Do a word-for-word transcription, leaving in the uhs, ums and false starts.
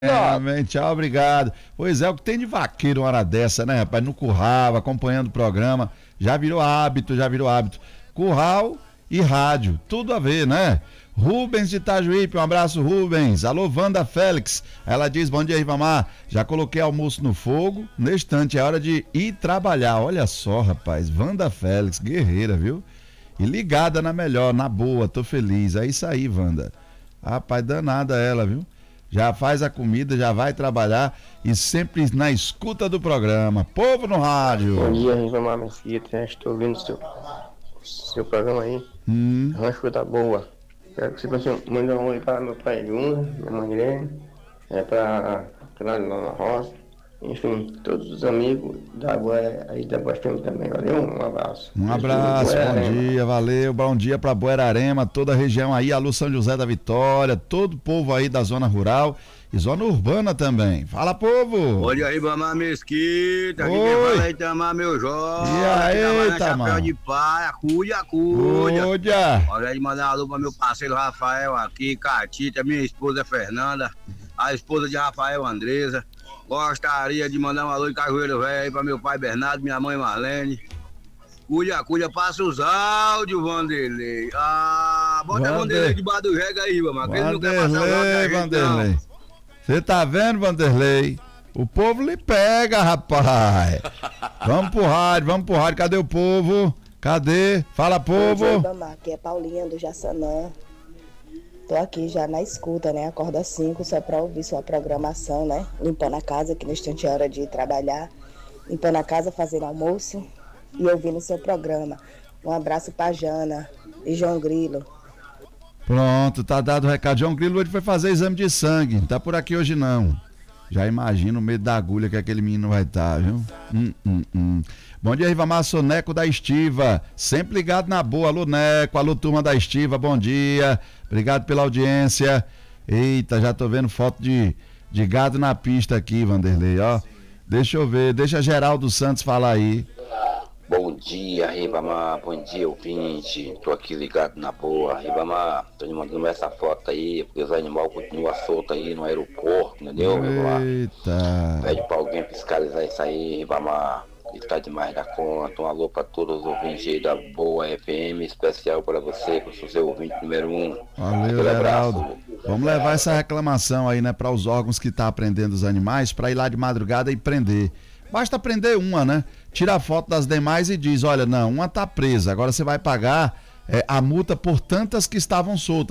Amém, tchau, obrigado. Pois é, o que tem de vaqueiro uma hora dessa, né, rapaz? No curral, acompanhando o programa, já virou hábito, já virou hábito. Curral e rádio, tudo a ver, né? Rubens de Itajuípe, um abraço, Rubens. Alô, Wanda Félix, ela diz, bom dia, Ribamar, já coloquei almoço no fogo, no instante é hora de ir trabalhar. Olha só, rapaz, Wanda Félix, guerreira, viu? E ligada na melhor, na boa, tô feliz. É isso aí, Wanda. Rapaz, danada ela, viu? Já faz a comida, já vai trabalhar e sempre na escuta do programa. Povo no rádio. Bom dia, Ribamar Mesquita. Estou ouvindo seu, seu programa aí. Hum. É uma escuta boa. Quero que você possa mandar um oi para meu pai Júnior, minha mãe Irene, é para Cláudio lá na roça. Enfim, todos os amigos da Boa aí da Boa também. Valeu, um abraço. Um abraço, bom dia, valeu, bom dia para Buerarema, toda a região aí, alô São José da Vitória, todo o povo aí da zona rural e zona urbana também. Fala, povo! Bom dia, Ribamar Mesquita, aqui Oi. quem fala é Itamar, meu jovem. E aí, Itamar? Chapéu de palha, cuia, cuia. Cuia! Olha de mandar uma alô para meu parceiro Rafael aqui, Catita, minha esposa Fernanda, a esposa de Rafael, Andresa. Gostaria de mandar um alô em Cajueiro Velho aí para meu pai Bernardo, minha mãe Marlene. Cuia, cuia, passa os áudios, Vanderlei. Ah, bota Vander... Vanderlei debaixo do rega aí, mano. Vanderlei, Vanderlei. Você tá vendo, Vanderlei? O povo lhe pega, rapaz. Vamos pro rádio, vamos pro rádio. Cadê o povo? Cadê? Fala, povo. Oi, Ribamar, aqui é Paulinha do Jaçanã. Tô aqui já na escuta, né? Acorda cinco só pra ouvir sua programação, né? Limpando a casa, que no instante é hora de ir trabalhar. Limpando a casa, fazendo almoço e ouvindo seu programa. Um abraço pra Jana e João Grilo. Pronto, tá dado o recado. João Grilo, ele foi fazer exame de sangue. Não tá por aqui hoje, não. Já imagino o medo da agulha que aquele menino vai estar, viu? Hum, hum, hum. Bom dia, Ribamar, sou Neco da Estiva. Sempre ligado na boa. Alô, Neco. Alô, turma da Estiva. Bom dia. Obrigado pela audiência. Eita, já tô vendo foto de, de gado na pista aqui, Vanderlei, ó. Deixa eu ver. Deixa Geraldo Santos falar aí. Bom dia, Ribamar, bom dia, ouvinte, tô aqui ligado na boa, Ribamar, tô te mandando essa foto aí, porque os animais continuam soltos aí no aeroporto, entendeu, Ribamar? Eita. Pede pra alguém fiscalizar isso aí, Ribamar, ele tá demais da conta. Um alô pra todos os ouvintes aí da Boa F M, especial pra você, que eu sou seu ouvinte número um. Valeu, Geraldo. Vamos levar essa reclamação aí, né, para os órgãos que tá prendendo os animais, pra ir lá de madrugada e prender. Basta prender uma, né? Tira a foto das demais e diz, olha, não, uma tá presa, agora você vai pagar é, a multa por tantas que estavam soltas.